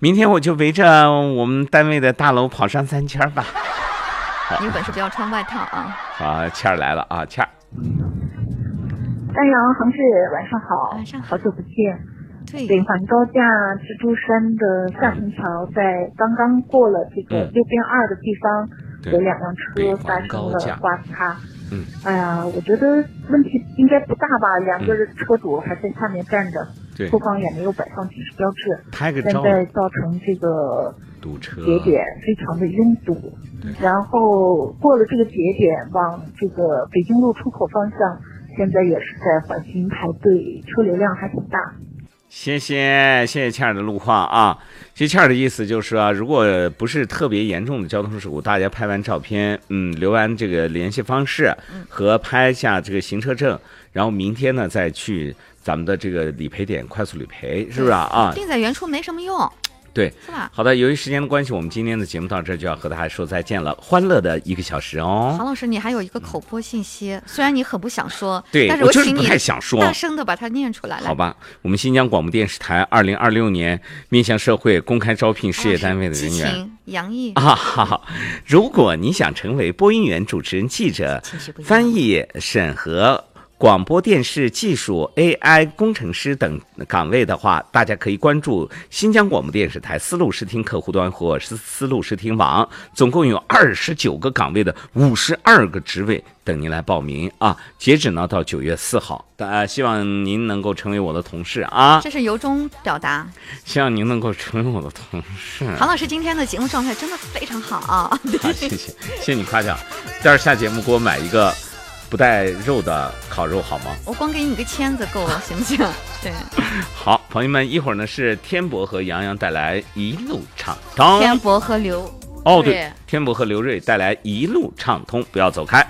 明天我就围着我们单位的大楼跑上3圈吧。 你有本事不要穿外套啊！ 好，倩儿来了啊，倩儿。 丹阳恒志，晚上好， 晚上好， 好久不见。 对， 北环高架蜘蛛山的下城桥在刚刚过了这个右边2的地方，有2辆车发生了刮擦。哎呀，我觉得问题应该不大吧，2个车主还在下面站着，后方也没有摆放警示标志，现在造成这个堵车节点非常的拥堵。然后过了这个节点，往这个北京路出口方向，现在也是在缓行排队，车流量还挺大。 谢谢倩儿的路况啊。其实倩儿的意思就是说，如果不是特别严重的交通事故，大家拍完照片，留完这个联系方式和拍下这个行车证，然后明天呢再去咱们的这个理赔点快速理赔，是不是啊？ 定在原处没什么用。 对， 是吧？ 好的，由于时间的关系，我们今天的节目到这就要和大家说再见了。欢乐的1个小时哦。 郝老师，你还有一个口播信息，虽然你很不想说， 对， 但是我就是不太想说， 大声的把它念出来。 好吧，我们新疆广播电视台2026年面向社会公开招聘事业单位的人员。 洋溢啊，好，如果你想成为播音员、主持人、记者、翻译、审核、广播电视技术 AI 工程师等岗位的话，大家可以关注新疆广播电视台丝路视听客户端或是丝路视听网，总共有29个岗位的52个职位等您来报名啊！截止呢到9月4号，希望您能够成为我的同事啊！ 这是由衷表达， 希望您能够成为我的同事。 郝老师今天的节目状态真的非常好啊！ 好，谢谢你夸奖。待会儿下节目给我买一个不带肉的烤肉好吗？ 我光给你个签子够了，行不行？对， 好，朋友们，一会儿呢是天博和杨洋带来一路畅通。 天博和刘对，天博和刘瑞带来一路畅通，不要走开。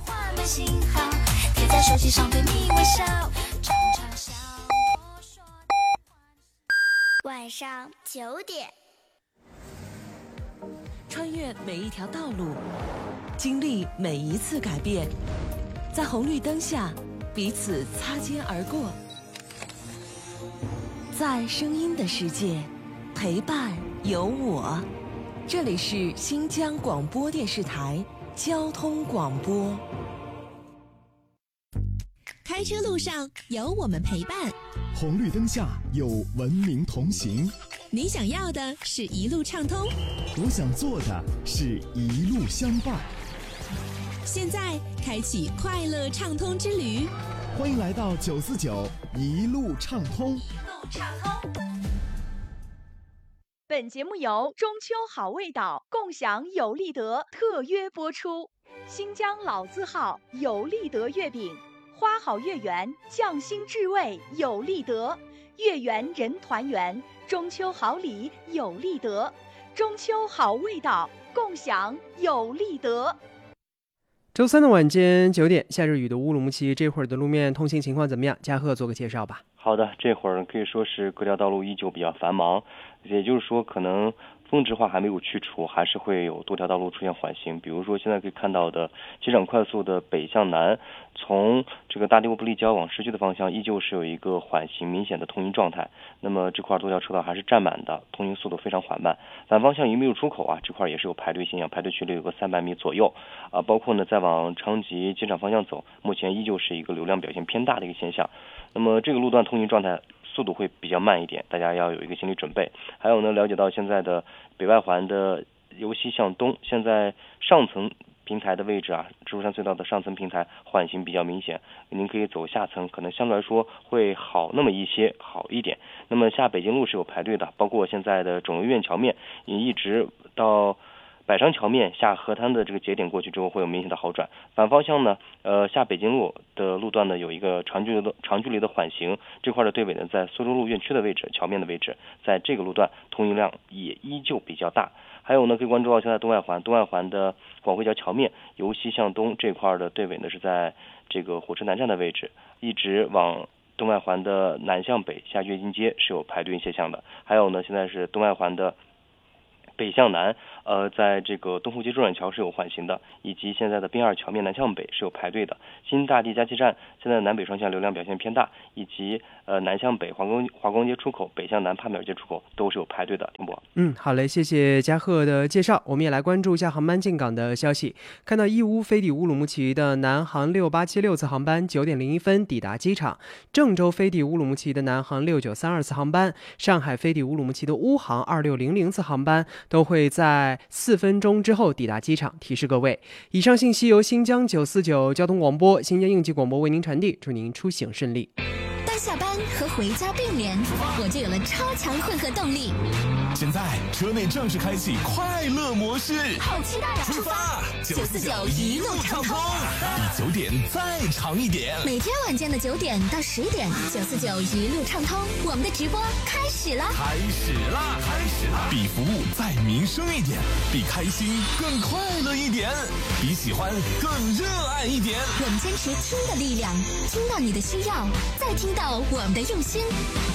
晚上9点， 穿越每一条道路，经历每一次改变。在红绿灯下，彼此擦肩而过。在声音的世界，陪伴有我。这里是新疆广播电视台交通广播。 开车路上有我们陪伴， 红绿灯下有文明同行。 你想要的是一路畅通， 我想做的是一路相伴。 现在开启快乐畅通之旅， 欢迎来到949一路畅通。 本节目由中秋好味道共享有利德特约播出。新疆老字号有利德月饼，花好月圆，匠心至味有利德，月圆人团圆，中秋好礼有利德，中秋好味道共享有利德。 周3的晚间9点，下着雨的乌鲁木齐这会儿的路面通行情况怎么样？嘉贺做个介绍吧。 好的，这会儿可以说是各条道路依旧比较繁忙，也就是说可能峰值化还没有去除，还是会有多条道路出现缓行。比如说现在可以看到的机场快速的北向南，从这个大地沃布立交往市区的方向依旧是有一个缓行明显的通行状态，那么这块多条车道还是占满的，通行速度非常缓慢。反方向一米出口啊，这块也是有排队现象，排队距离有个300米左右啊，包括呢再往昌吉机场方向走，目前依旧是一个流量表现偏大的一个现象。那么这个路段通行状态速度会比较慢一点，大家要有一个心理准备。还有呢，了解到现在的北外环的由西向东，现在上层平台的位置啊，蜘蛛山隧道的上层平台缓行比较明显，您可以走下层，可能相对来说会好那么一些，好一点。那么下北京路是有排队的，包括现在的肿瘤医院桥面，也一直到百商桥面下河滩的这个节点过去之后会有明显的好转。反方向呢，下北京路的路段呢有一个长距离的缓行，这块的队尾呢在苏州路院区的位置，桥面的位置，在这个路段通行量也依旧比较大。还有呢，可以关注到现在东外环的广汇桥桥面由西向东这块的队尾呢是在这个火车南站的位置，一直往东外环的南向北下跃金街是有排队现象的。还有呢，现在是东外环的北向南，在这个东湖街中转桥是有缓行的，以及现在的滨二桥面南向北是有排队的。新大地加气站现在南北双向流量表现偏大，以及南向北华光街出口、北向南帕米尔街出口都是有排队的。丁博， 好嘞，谢谢嘉贺的介绍。我们也来关注一下航班进港的消息。看到义乌飞抵乌鲁木齐的南航6876次航班9点01分抵达机场，郑州飞抵乌鲁木齐的南航6932次航班，上海飞抵乌鲁木齐的乌航2600次航班都会在4分钟之后抵达机场，提示各位。以上信息由新疆949交通广播、新疆应急广播为您传递，祝您出行顺利。 当下班和回家并联，我就有了超强混合动力。 现在车内正式开启快乐模式， 好期待啊！ 出发！949一路畅通，比9点再长一点。 每天晚间的9点到10点，949一路畅通，我们的直播开始啦！ 比服务再民生一点，比开心更快乐一点，比喜欢更热爱一点。 我们坚持听的力量，听到你的需要，再听到我们的用心。